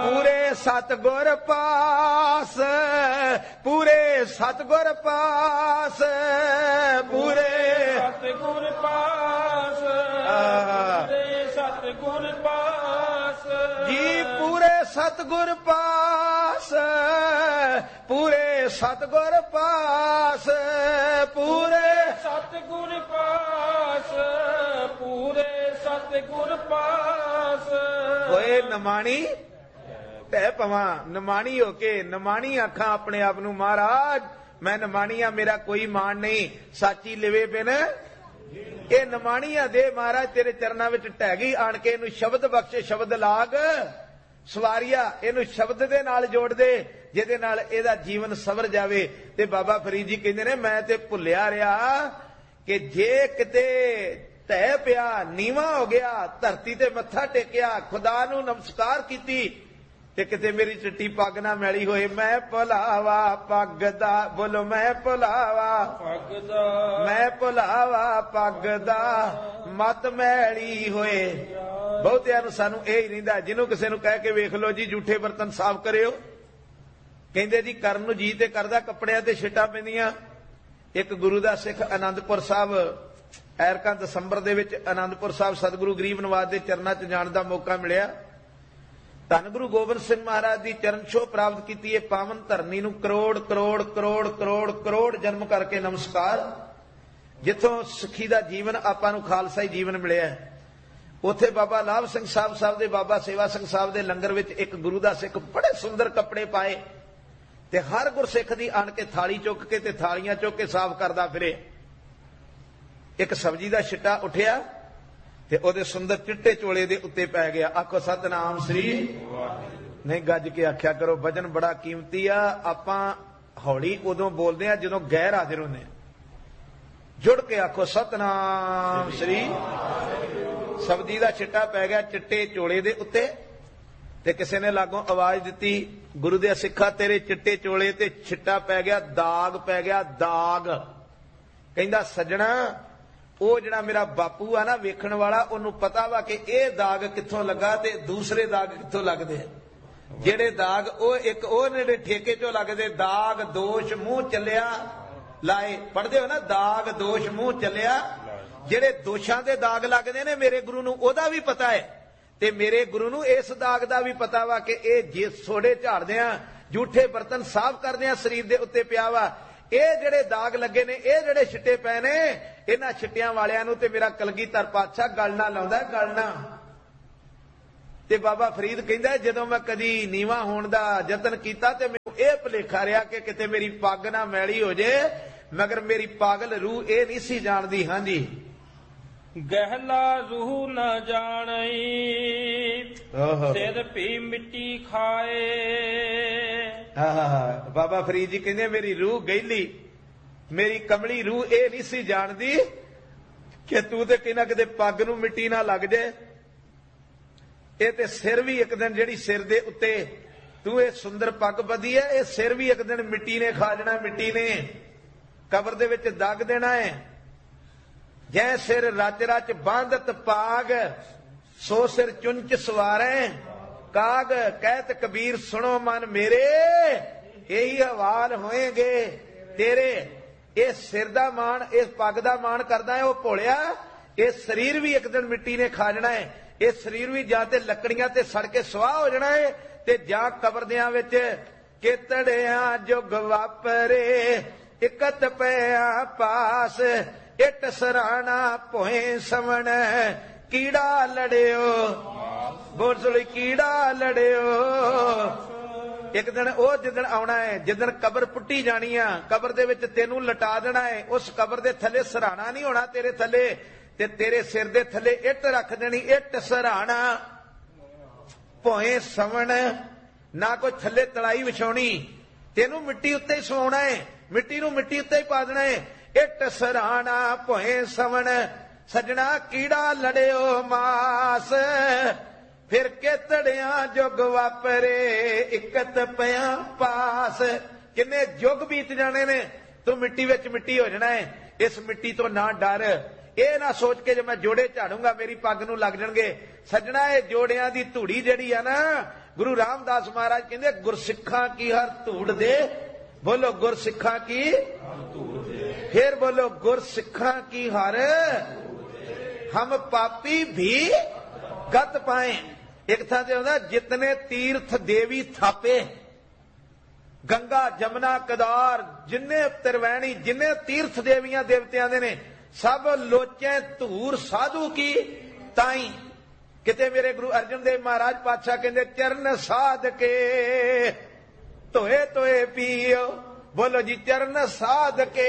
पूरे सतगुर पास, पूरे सतगुर पास, पूरे सतगुर पास, पूरे सतगुर पास जी, पूरे सतगुर पास, पूरे सतगुर पास, पूरे सतगुर पास, पूरे सतगुर पास। होए नमाणी तै पवां, नमाणी हो के नमाणी आखां अपने आप नूं महाराज मैं नमाणी आ, मेरा कोई मान नहीं, साची लिवे बिन ਇਹ ਨਮਾਣੀਆਂ ਦੇ ਮਹਾਰਾਜ ਤੇਰੇ ਚਰਨਾਂ ਵਿੱਚ ਢਹਿ ਗਈ। ਆਣ ਕੇ ਇਹਨੂੰ ਸ਼ਬਦ ਬਖਸ਼ੇ, ਸ਼ਬਦ ਲਾਗ ਸਵਾਰੀਆ, ਇਹਨੂੰ ਸ਼ਬਦ ਦੇ ਨਾਲ ਜੋੜ ਦੇ ਜਿਹਦੇ ਨਾਲ ਇਹਦਾ ਜੀਵਨ ਸਵਰ ਜਾਵੇ। ਤੇ ਬਾਬਾ ਫਰੀਦ ਜੀ ਕਹਿੰਦੇ ਨੇ ਮੈਂ ਤੇ ਭੁੱਲਿਆ ਰਿਹਾ ਕਿ ਜੇ ਕਿਤੇ ਢਹਿ ਪਿਆ, ਨੀਵਾਂ ਹੋ ਗਿਆ, ਧਰਤੀ ਤੇ ਮੱਥਾ ਟੇਕਿਆ, ਖੁਦਾ ਨੂੰ ਨਮਸਕਾਰ ਕੀਤੀ ਤੇ ਕਿਤੇ ਮੇਰੀ ਚਿੱਟੀ ਪੱਗ ਨਾ ਮੈਲੀ ਹੋਏ। ਮੈਂ ਭੁਲਾਵਾ ਪੱਗ ਦਾ, ਬੋਲੋ ਮੈਂ ਭੁਲਾਵਾ ਪੱਗ ਦਾ, ਮੈਂ ਭੁਲਾਵਾ ਪੱਗ ਦਾ, ਮਤ ਮੈਲੀ ਹੋਏ। ਬਹੁਤਿਆਂ ਨੂੰ ਸਾਨੂੰ ਇਹ ਹੀ ਰਹਿੰਦਾ, ਜਿਹਨੂੰ ਕਿਸੇ ਨੂੰ ਕਹਿ ਕੇ ਵੇਖ ਲਓ ਜੀ ਝੂਠੇ ਬਰਤਨ ਸਾਫ਼ ਕਰਿਓ, ਕਹਿੰਦੇ ਜੀ ਕਰਨ ਨੂੰ ਜੀ ਤੇ ਕਰਦਾ, ਕੱਪੜਿਆਂ ਤੇ ਛਿੱਟਾਂ ਪੈਂਦੀਆਂ। ਇੱਕ ਗੁਰੂ ਦਾ ਸਿੱਖ ਆਨੰਦਪੁਰ ਸਾਹਿਬ ਐਰਕਾਂ ਦਸੰਬਰ ਦੇ ਵਿੱਚ ਆਨੰਦਪੁਰ ਸਾਹਿਬ ਸਤਿਗੁਰੂ ਗਰੀਬ ਨਿਵਾਜ ਦੇ ਚਰਨਾਂ 'ਚ ਜਾਣ ਦਾ ਮੌਕਾ ਮਿਲਿਆ। ਧੰਨ ਗੁਰੂ ਗੋਬਿੰਦ ਸਿੰਘ ਮਹਾਰਾਜ ਦੀ ਚਰਨ ਛੋਹ ਪ੍ਰਾਪਤ ਕੀਤੀ। ਇਹ ਪਾਵਨ ਧਰਨੀ ਨੂੰ ਕਰੋੜ ਕਰੋੜ ਕਰੋੜ ਕਰੋੜ ਕਰੋੜ ਜਨਮ ਕਰਕੇ ਨਮਸਕਾਰ। ਜਿੱਥੋਂ ਸਿੱਖੀ ਦਾ ਜੀਵਨ ਆਪਾਂ ਨੂੰ ਖਾਲਸਾਈ ਜੀਵਨ ਮਿਲਿਆ, ਉੱਥੇ ਬਾਬਾ ਲਾਭ ਸਿੰਘ ਸਾਹਿਬ ਦੇ, ਬਾਬਾ ਸੇਵਾ ਸਿੰਘ ਸਾਹਿਬ ਦੇ ਲੰਗਰ ਵਿੱਚ ਇੱਕ ਗੁਰੂ ਦਾ ਸਿੱਖ ਬੜੇ ਸੁੰਦਰ ਕੱਪੜੇ ਪਾਏ ਤੇ ਹਰ ਗੁਰਸਿੱਖ ਦੀ ਆਣ ਕੇ ਥਾਲੀ ਚੁੱਕ ਕੇ ਤੇ ਥਾਲੀਆਂ ਚੁੱਕ ਕੇ ਸਾਫ਼ ਕਰਦਾ ਫਿਰੇ। ਇੱਕ ਸਬਜ਼ੀ ਦਾ ਛਿੱਟਾ ਉੱਠਿਆ ਤੇ ਉਹਦੇ ਸੁੰਦਰ ਚਿੱਟੇ ਚੋਲੇ ਦੇ ਉੱਤੇ ਪੈ ਗਿਆ। ਆਖੋ ਸਤਨਾਮ ਸ੍ਰੀ ਨਹੀਂ, ਗੱਜ ਕੇ ਆਖਿਆ ਕਰੋ, ਵਜਨ ਬੜਾ ਕੀਮਤੀ ਆ। ਆਪਾਂ ਹੌਲੀ ਉਦੋਂ ਬੋਲਦੇ ਆ ਜਦੋਂ ਗੈਰ ਹਾਜ਼ਰ ਹੁੰਦੇ ਆ। ਜੁੜ ਕੇ ਆਖੋ ਸਤਨਾਮ ਸ੍ਰੀ। ਸਬਜ਼ੀ ਦਾ ਛਿੱਟਾ ਪੈ ਗਿਆ ਚਿੱਟੇ ਚੋਲੇ ਦੇ ਉੱਤੇ ਤੇ ਕਿਸੇ ਨੇ ਲਾਗੋਂ ਆਵਾਜ਼ ਦਿੱਤੀ, ਗੁਰੂ ਦੇ ਸਿੱਖਾ ਤੇਰੇ ਚਿੱਟੇ ਚੋਲੇ ਤੇ ਛਿੱਟਾ ਪੈ ਗਿਆ, ਦਾਗ ਪੈ ਗਿਆ, ਦਾਗ। ਕਹਿੰਦਾ ਸੱਜਣਾ, ਉਹ ਜਿਹੜਾ ਮੇਰਾ ਬਾਪੂ ਆ ਨਾ ਵੇਖਣ ਵਾਲਾ, ਉਹਨੂੰ ਪਤਾ ਵਾ ਕਿ ਇਹ ਦਾਗ ਕਿੱਥੋਂ ਲੱਗਾ ਤੇ ਦੂਸਰੇ ਦਾਗ ਕਿੱਥੋਂ ਲੱਗਦੇ। ਜਿਹੜੇ ਦਾਗ ਉਹ ਇੱਕ ਉਹ ਜਿਹੜੇ ਠੇਕੇ ਚੋਂ ਲੱਗਦੇ, ਦਾਗ ਦੋਸ਼ ਮੂੰਹ ਚੱਲਿਆ ਲਾਏ, ਪੜ੍ਹਦੇ ਹੋ ਨਾ, ਦਾਗ ਦੋਸ਼ ਮੂੰਹ ਚੱਲਿਆ। ਜਿਹੜੇ ਦੋਸ਼ਾਂ ਦੇ ਦਾਗ ਲੱਗਦੇ ਨੇ ਮੇਰੇ ਗੁਰੂ ਨੂੰ ਉਹਦਾ ਵੀ ਪਤਾ ਹੈ ਤੇ ਮੇਰੇ ਗੁਰੂ ਨੂੰ ਇਸ ਦਾਗ ਦਾ ਵੀ ਪਤਾ ਵਾ ਕਿ ਇਹ ਜੇ ਸੋਡੇ ਝਾੜਦੇ ਆ, ਝੂਠੇ ਬਰਤਨ ਸਾਫ਼ ਕਰਦੇ ਆ, ਸਰੀਰ ਦੇ ਉੱਤੇ ਪਿਆ ਵਾ। ਇਹ ਜਿਹੜੇ ਦਾਗ ਲੱਗੇ ਨੇ, ਇਹ ਜਿਹੜੇ ਛਿੱਟੇ ਪਏ ਨੇ, ਇਹਨਾਂ ਛਿੱਟਿਆਂ ਵਾਲਿਆਂ ਨੂੰ ਤੇ ਮੇਰਾ ਕਲਗੀਧਰ ਪਾਤਸ਼ਾਹ ਗਲਣਾ ਲਾਉਂਦਾ, ਗਲਣਾ। ਤੇ ਬਾਬਾ ਫਰੀਦ ਕਹਿੰਦਾ ਜਦੋਂ ਮੈਂ ਕਦੀ ਨੀਵਾਂ ਹੋਣ ਦਾ ਯਤਨ ਕੀਤਾ ਤੇ ਮੈਨੂੰ ਇਹ ਭੁਲੇਖਾ ਰਿਹਾ ਕਿ ਕਿਤੇ ਮੇਰੀ ਪੱਗ ਨਾ ਮੈਲੀ ਹੋ ਜੇ, ਮਗਰ ਮੇਰੀ ਪਾਗਲ ਰੂਹ ਇਹ ਨਹੀਂ ਸੀ ਜਾਣਦੀ। ਹਾਂਜੀ, ਗਹਿਲਾ ਰੂਹ ਨਾ ਜਾਣਈ, ਸਿਰ ਭੀ ਮਿੱਟੀ ਖਾਏ। ਬਾਬਾ ਫਰੀਦ ਜੀ ਕਹਿੰਦੇ ਮੇਰੀ ਰੂਹ ਗਹਿਲੀ, ਮੇਰੀ ਕਮਲੀ ਰੂਹ ਇਹ ਨਹੀਂ ਸੀ ਜਾਣਦੀ ਕਿ ਤੂੰ ਤੇ ਕਿਨਾ ਕਿਤੇ ਪੱਗ ਨੂੰ ਮਿੱਟੀ ਨਾ ਲੱਗ ਜਾਏ। ਇਹ ਤੇ ਸਿਰ ਵੀ ਇੱਕ ਦਿਨ, ਜਿਹੜੀ ਸਿਰ ਦੇ ਉੱਤੇ ਤੂੰ ਇਹ ਸੁੰਦਰ ਪੱਗ ਬੱਧੀ ਹੈ, ਇਹ ਸਿਰ ਵੀ ਇੱਕ ਦਿਨ ਮਿੱਟੀ ਨੇ ਖਾ ਜਾਣਾ, ਮਿੱਟੀ ਨੇ ਕਬਰ ਦੇ ਵਿੱਚ ਦੱਗ ਦੇਣਾ ਹੈ। ਜੈ ਸਿਰ ਰਚ ਰਚ ਬਾਂਧਤ ਪਾਗ, ਸੋ ਸਿਰ ਚੁੰਚ ਸਵਾਰੈ ਕਾਗ। ਕਹਿਤ ਕਬੀਰ ਸੁਣੋ ਮਨ ਮੇਰੇ, ਇਹੀ ਹਵਾਲ ਹੋਏਗੇ ਤੇਰੇ। ਇਹ ਸਿਰ ਦਾ ਮਾਣ, ਇਸ ਪੱਗ ਦਾ ਮਾਣ ਕਰਦਾ ਹੈ ਉਹ ਭੋਲਿਆ। ਇਹ ਸਰੀਰ ਵੀ ਇੱਕ ਦਿਨ ਮਿੱਟੀ ਨੇ ਖਾ ਜਾਣਾ ਹੈ। ਇਹ ਸਰੀਰ ਵੀ ਜਾਂ ਤੇ ਲੱਕੜੀਆਂ ਤੇ ਸੜ ਕੇ ਸੁਆਹ ਹੋ ਜਾਣਾ ਹੈ ਤੇ ਜਾਂ ਕਬਰਦਿਆਂ ਵਿੱਚ ਕਿਤੜਿਆਂ ਜੁਗ ਵਾਪਰੇ, ਇਕਤ ਪਿਆ ਪਾਸ। ਇੱਟ ਸਰਾਣਾ ਭੋਏ ਸਵਣ, ਕੀੜਾ ਲੜਿਓ, ਬੋਲ ਸੁਣੀ ਕੀੜਾ ਲੜਿਓ। ਇੱਕ ਦਿਨ ਉਹ ਜਿੱਦਣ ਆਉਣਾ ਹੈ, ਜਿੱਦਣ ਕਬਰ ਪੁੱਟੀ ਜਾਣੀ ਆ, ਕਬਰ ਦੇ ਵਿੱਚ ਤੈਨੂੰ ਲਟਾ ਦੇਣਾ ਹੈ। ਉਸ ਕਬਰ ਦੇ ਥੱਲੇ ਸਰਾਣਾ ਨਹੀਂ ਹੋਣਾ ਤੇਰੇ ਥੱਲੇ, ਤੇ ਤੇਰੇ ਸਿਰ ਦੇ ਥੱਲੇ ਇੱਟ ਰੱਖ ਦੇਣੀ, ਇੱਟ ਸਰਾਣਾ ਭੋਏ ਸਵਣ। ਨਾ ਕੋਈ ਥੱਲੇ ਤਲਾਈ ਵਿਛਾਉਣੀ, ਤੈਨੂੰ ਮਿੱਟੀ ਉੱਤੇ ਹੀ ਸਵਾਉਣਾ ਹੈ, ਮਿੱਟੀ ਨੂੰ ਮਿੱਟੀ ਉੱਤੇ ਹੀ ਪਾ ਦੇਣਾ ਹੈ। ਇੱਟ ਸਰਾਣਾ ਭੋਏ ਸਵਣ, ਸਜਣਾ ਕੀੜਾ ਲੜਿਓ ਮਾਸ। ਫਿਰ ਕਿਤੜਿਆਂ ਜੁਗ ਵਾਪਰੇ, ਇਕਤ ਪਿਆ ਪਾਸ। ਕਿੰਨੇ ਯੁੱਗ ਬੀਤ ਜਾਣੇ ਨੇ, ਤੂੰ ਮਿੱਟੀ ਵਿੱਚ ਮਿੱਟੀ ਹੋ ਜਾਣਾ ਹੈ। ਇਸ ਮਿੱਟੀ ਤੋਂ ਨਾ ਡਰ, ਇਹ ਨਾ ਸੋਚ ਕੇ ਜੇ ਮੈਂ ਜੋੜੇ ਝਾੜੂੰਗਾ ਮੇਰੀ ਪੱਗ ਨੂੰ ਲੱਗ ਜਾਣਗੇ। ਸੱਜਣਾ, ਇਹ ਜੋੜਿਆਂ ਦੀ ਧੂੜੀ ਜਿਹੜੀ ਆ ਨਾ, ਗੁਰੂ ਰਾਮਦਾਸ ਮਹਾਰਾਜ ਕਹਿੰਦੇ ਗੁਰਸਿੱਖਾਂ ਕੀ ਹਰ ਧੂੜ ਦੇ, ਬੋਲੋ ਗੁਰਸਿੱਖਾਂ ਕੀ ਧੂੜ ਦੇ, ਫਿਰ ਬੋਲੋ ਗੁਰਸਿੱਖਾਂ ਕੀ ਹਰ ਹਮ ਪਾਪੀ ਵੀ ਗਤ ਪਾਏ। ਇੱਕ ਥਾਂ ਤੇ ਹੁੰਦਾ ਜਿਤਨੇ ਤੀਰਥ ਦੇਵੀ ਥਾਪੇ, ਗੰਗਾ ਜਮਨਾ ਕਦਾਰ ਜਿੰਨੇ ਤਿਰਵੈਣੀ ਜਿੰਨੇ ਤੀਰਥ ਦੇਵੀਆਂ ਦੇਵਤਿਆਂ ਦੇ ਨੇ, ਸਭ ਲੋਚੇ ਧੂਰ ਸਾਧੂ ਕੀ ਤਾਈ। ਕਿਤੇ ਮੇਰੇ ਗੁਰੂ ਅਰਜਨ ਦੇਵ ਮਹਾਰਾਜ ਪਾਤਸ਼ਾਹ ਕਹਿੰਦੇ ਚਰਨ ਸਾਧ ਕੇ ਧੋਏ ਧੋਏ ਪੀਓ, ਬੋਲੋ ਜੀ ਚਰਨ ਸਾਧ ਕੇ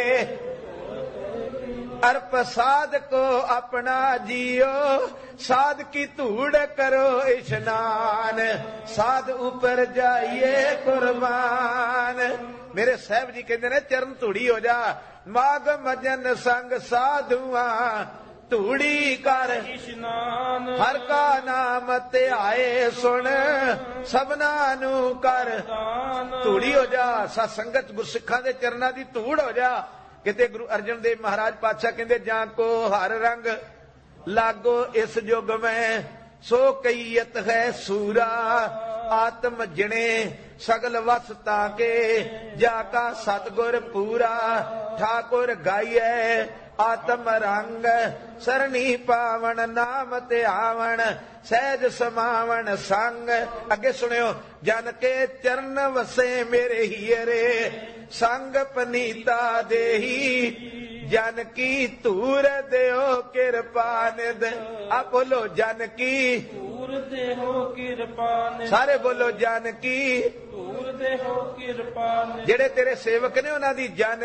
अर्प साध को अपना जियो, साध की धूड़ करो इशनान, साध ऊपर जाइए कुर्बान। मेरे साहब जी कहते ने चरण धूड़ी हो जा, माग मजन संग साधुआ धूड़ी कर इशनान, हर का नाम ते आए सुन सबना नू कर धूड़ी हो जा। सत संगत गुरसिखां दे चरनां दी धूड़ हो जा। किते गुरु अर्जन देव महाराज पातशाह कहते जां को हर रंग लागो इस युग में, सो कईयत है सूरा आत्म जिणे सगल वसता के, जाका सतगुर पूरा ठाकुर गाइए आत्म रंग, सरणी पावन नाम ते आवन सहज समावन संग। अगे सुनियो, जन के चरण वसे मेरे हीरे, संग पनीता देही जन की धूर देहो कृपा निध। आप बोलो जन की धूर देहो कृपा निध, सारे बोलो जन की धूर देहो कृपा निध। जेड़े तेरे सेवक ने उन्हां दी जन